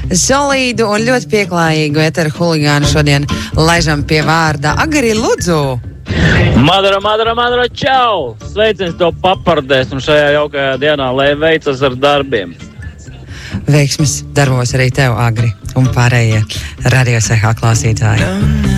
solīdu un ļoti pieklājīgu eteru huligānu šodien laižam pie vārda. Agri, lūdzu! Madara, čau! Sveiciens to papardēs un šajā jaukajā dienā, lai veicas ar darbiem. Veiksmes darbos arī tev, Agri, un pārējie Radio SH klausītāji.